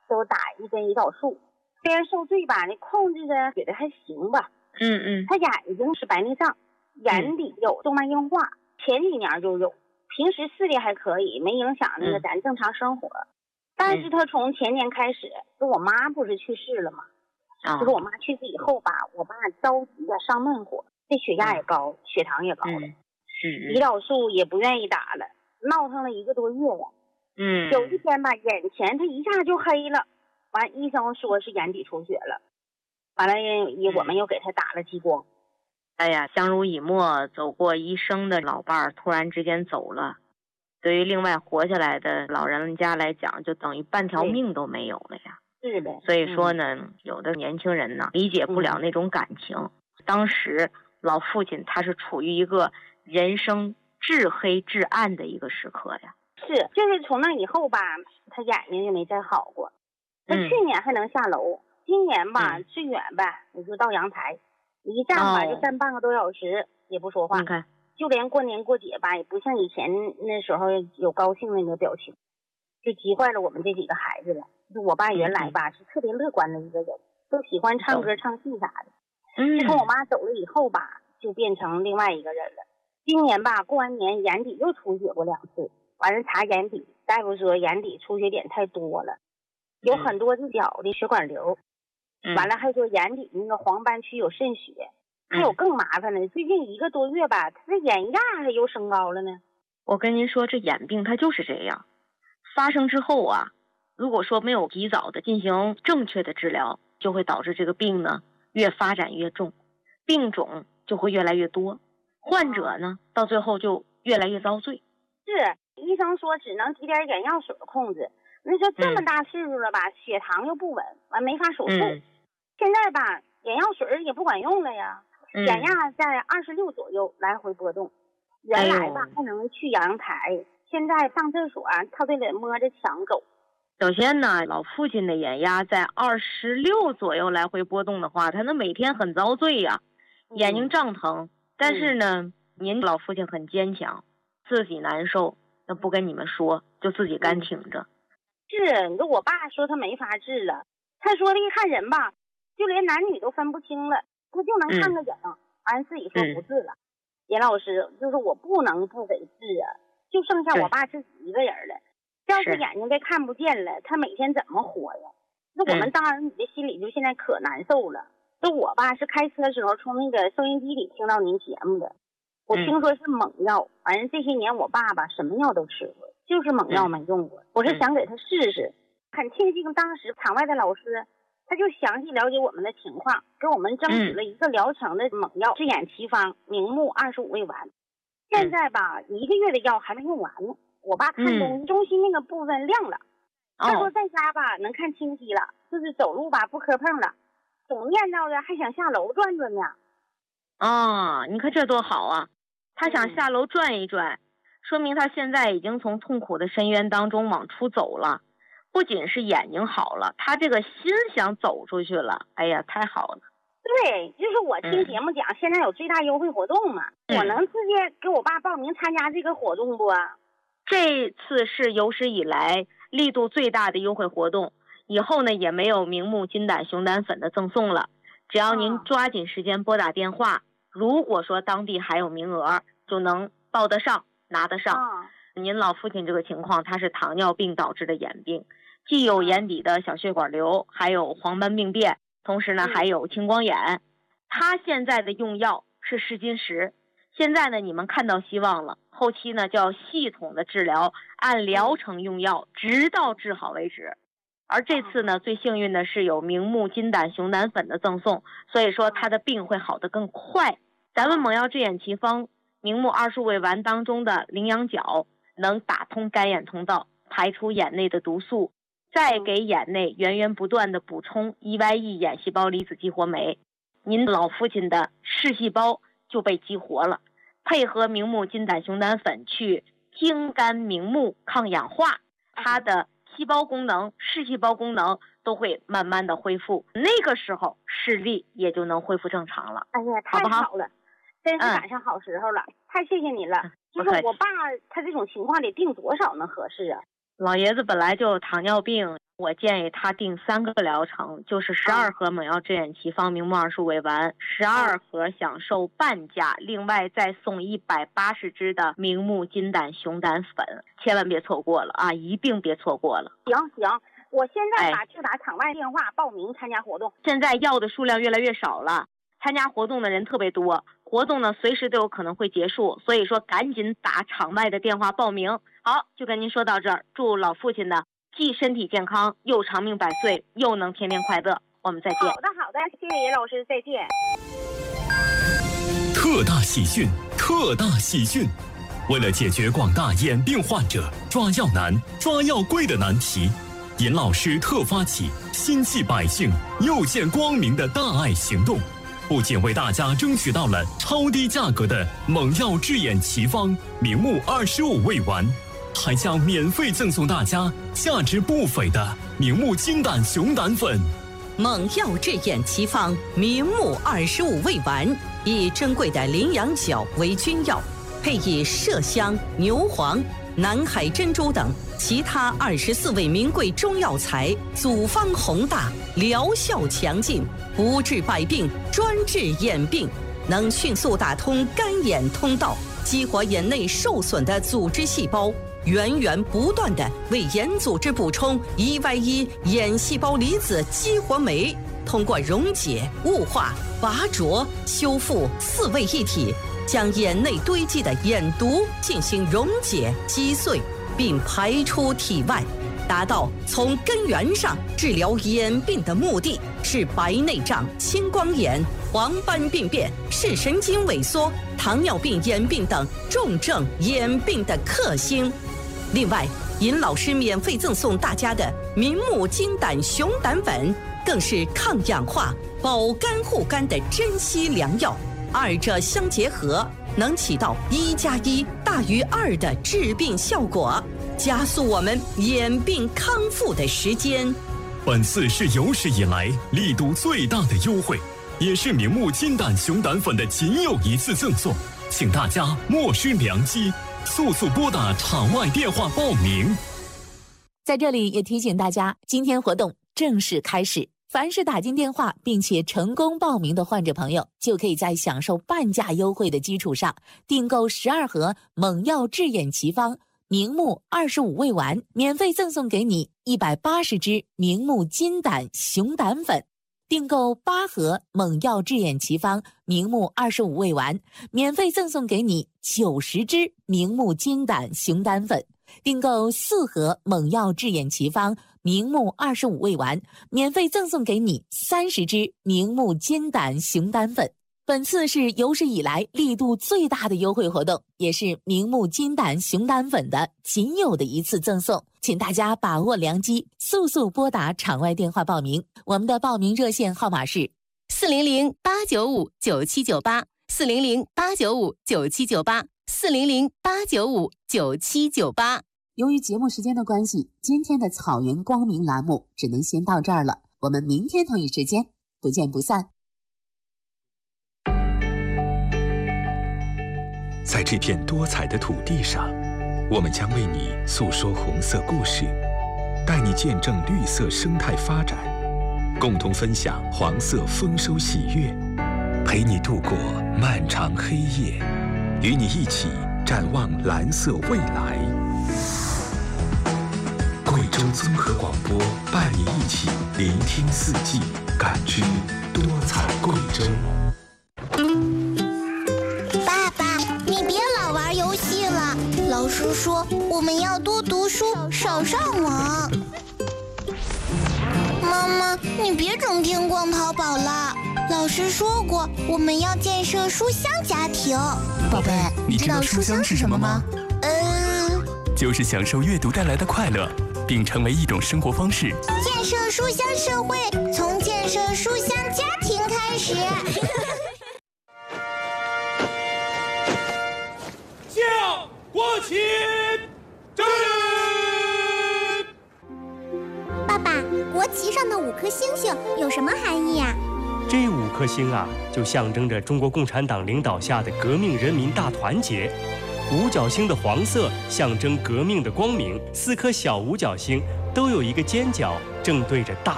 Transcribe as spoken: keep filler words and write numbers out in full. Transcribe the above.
就打一针胰岛素。虽然受罪吧，那控制的觉得还行吧。 嗯嗯。 他眼睛是白内障，眼底有动脉硬化，嗯、前几年就有，平时视力还可以，没影响那个咱正常生活。嗯、但是他从前年开始，就我妈不是去世了吗？啊、就是我妈去世以后吧，我爸着急呀，上闷火，这血压也高，嗯、血糖也高了， 嗯嗯、 胰岛素也不愿意打了，闹腾了一个多月了。 嗯， 有一天吧，眼前他一下就黑了，完医生说是眼底出血了，完了也我们又给他打了激光。 哎呀，相濡以沫走过一生的老伴儿突然之间走了，对于另外活下来的老人家来讲，就等于半条命都没有了呀。 是的。 所以说呢、嗯、有的年轻人呢理解不了那种感情、嗯、当时老父亲他是处于一个人生至黑至暗的一个时刻呀。 是，就是从那以后吧，他眼睛就没再好过。他去年还能下楼、嗯、今年吧、嗯、最远吧也就到阳台，一站吧、哦、就站半个多小时也不说话。 你看， 就连过年过节吧也不像以前那时候有高兴那个表情，就急坏了我们这几个孩子了。就我爸原来吧、嗯、是特别乐观的一个人，都喜欢唱歌唱戏啥的。嗯，自从我妈走了以后吧，就变成另外一个人了。今年吧过完年眼底又出血过两次，完了查眼底，大夫说眼底出血点太多了，有很多只脚的血管瘤、嗯、完了还说眼底那个黄斑区有渗血、嗯、还有更麻烦的，最近一个多月吧他的眼压还又升高了呢。 我跟您说，这眼病它就是这样，发生之后啊，如果说没有及早的进行正确的治疗，就会导致这个病呢越发展越重，病种就会越来越多，患者呢到最后就越来越遭罪。 是，医生说只能滴点眼药水控制，那说这么大岁数了吧、嗯、血糖又不稳，完没法手术、嗯、现在吧眼药水也不管用了呀、嗯、眼压在二十六左右来回波动，原来吧、哎、还能去阳台，现在上厕所啊他得得摸着墙走。 首先呢，老父亲的眼压在二十六左右来回波动的话，他那每天很遭罪呀、啊，眼睛胀疼、嗯、但是呢、嗯、您老父亲很坚强，自己难受那不跟你们说，就自己干挺着、嗯、 是，你说我爸说他没法治了，他说的一看人吧就连男女都分不清了，他就能看个影，完、嗯、自己说不治了。严、嗯、老师就是我不能不给治啊，就剩下我爸自己一个人了，要是眼睛该看不见了，他每天怎么活呀？那我们当儿女的心里就现在可难受了。那、嗯、我吧是开车的时候从那个收音机里听到您节目的，我听说是猛药，反正这些年我爸爸什么药都吃过，就是猛药没用过。我是想给他试试，很庆幸当时场外的老师他就详细了解我们的情况，给我们争取了一个疗程的猛药，治眼奇方明目二十五味丸。现在吧一个月的药还没用完呢。我爸看东西中心那个部分亮了，他说在家吧能看清晰了，就是走路吧不磕碰了，总念叨着还想下楼转转呢。 哦，你看这多好啊，他想下楼转一转、嗯、说明他现在已经从痛苦的深渊当中往出走了，不仅是眼睛好了，他这个心想走出去了。哎呀太好了。 对，就是我听节目讲、嗯、现在有最大优惠活动嘛、嗯、我能直接给我爸报名参加这个活动不啊？ 这次是有史以来力度最大的优惠活动，以后呢也没有明目金胆熊胆粉的赠送了，只要您抓紧时间拨打电话、哦、如果说当地还有名额就能报得上拿得上、哦、您老父亲这个情况他是糖尿病导致的眼病，既有眼底的小血管瘤，还有黄斑病变，同时呢、嗯、还有青光眼，他现在的用药是试金石，现在呢你们看到希望了，后期呢就要系统的治疗，按疗程用药直到治好为止。而这次呢最幸运的是有明目金胆熊胆粉的赠送，所以说他的病会好得更快。咱们猛药治眼奇方明目二十五味丸当中的羚羊角能打通干眼通道，排出眼内的毒素，再给眼内源源不断的补充 E Y E 眼细胞离子激活酶，您老父亲的视细胞就被激活了，配合明目金胆熊胆粉去精肝明目抗氧化，它的细胞功能视细胞功能都会慢慢的恢复，那个时候视力也就能恢复正常了。 哎呀太好了，真是赶上好时候了、嗯、太谢谢你了、嗯、就是我爸他这种情况得定多少能合适啊？ 老爷子本来就有糖尿病，我建议他订三个疗程，就是十二盒猛药智眼奇方明目二十五味丸，十二盒享受半价，另外再送一百八十支的明目金胆熊胆粉，千万别错过了啊！一定别错过了。 行行，我现在把就打场外电话报名参加活动。 现在药的数量越来越少了，参加活动的人特别多，活动呢随时都有可能会结束，所以说赶紧打场外的电话报名。好，就跟您说到这儿，祝老父亲的既身体健康，又长命百岁，又能天天快乐。我们再见。 好的好的，谢谢严老师，再见。 特大喜讯，特大喜讯！为了解决广大眼病患者抓药难、抓药贵的难题，严老师特发起心系百姓、又见光明的大爱行动，不仅为大家争取到了超低价格的猛药智眼奇方明目二十五味丸，还将免费赠送大家价值不菲的明目金胆熊胆粉。 猛药智眼奇方明目二十五味丸，以珍贵的羚羊角为君药，配以麝香、牛黄、南海珍珠等其他二十四味名贵中药材，组方宏大，疗效强劲，不治百病，专治眼病，能迅速打通干眼通道，激活眼内受损的组织细胞，源源不断地为眼组织补充 E Y 一 眼细胞离子激活酶，通过溶解、雾化、拔灼、修复四位一体，将眼内堆积的眼毒进行溶解击碎，并排出体外，达到从根源上治疗眼病的目的，是白内障、青光眼、黄斑病变、视神经萎缩、糖尿病眼病等重症眼病的克星。另外，尹老师免费赠送大家的明目金胆熊胆粉，更是抗氧化、保肝护肝的珍稀良药，二者相结合，能起到一加一大于二的治病效果，加速我们眼病康复的时间。 本次是有史以来力度最大的优惠，也是明目金胆熊胆粉的仅有一次赠送，请大家莫失良机，速速拨打场外电话报名。 在这里也提醒大家，今天活动正式开始，凡是打进电话并且成功报名的患者朋友，就可以在享受半价优惠的基础上，订购十二盒猛药智眼奇方明目二十五味丸，免费赠送给你一百八十支明目金胆熊胆粉；订购八盒猛药智眼奇方明目二十五味丸，免费赠送给你九十支明目金胆熊胆粉；订购四盒猛药智眼奇方明目二十五味丸，免费赠送给你三十支明目金胆熊胆粉。本次是有史以来力度最大的优惠活动，也是明目金胆熊胆粉的仅有的一次赠送，请大家把握良机，速速拨打场外电话报名。我们的报名热线号码是四零零八九五九七九八，四零零八九五九七九八，四零零八九五九七九八。 由于节目时间的关系，今天的草原光明栏目只能先到这儿了，我们明天同一时间不见不散。 在这片多彩的土地上，我们将为你诉说红色故事，带你见证绿色生态发展，共同分享黄色丰收喜悦，陪你度过漫长黑夜，与你一起展望蓝色未来。贵州综合广播伴你一起聆听四季，感知多彩贵州。 爸爸，你别老玩游戏了，老师说我们要多读书，少上网。妈妈，你别整天逛淘宝了，老师说过我们要建设书香家庭。 宝贝，你知道书香是什么吗？ 嗯， 就是享受阅读带来的快乐，并成为一种生活方式。 建设书香社会，从建设书香家庭开始。 向国旗致礼！ 爸爸，国旗上的五颗星星有什么含义呀？ 这五颗星啊，就象征着中国共产党领导下的革命人民大团结。 五角星的黄色象征革命的光明，四颗小五角星都有一个尖角正对着大